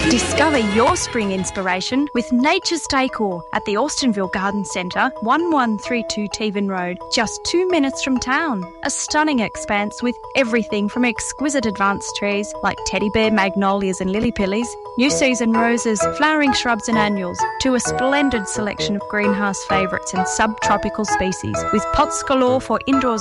Discover your spring inspiration with Nature's Decor at the Austinville Garden Centre, 1132 Tevan Road, just 2 minutes from town. A stunning expanse with everything from exquisite advanced trees like teddy bear magnolias and lily pillies, new season roses, flowering shrubs and annuals, to a splendid selection of greenhouse favourites and subtropical species, with pots galore for indoors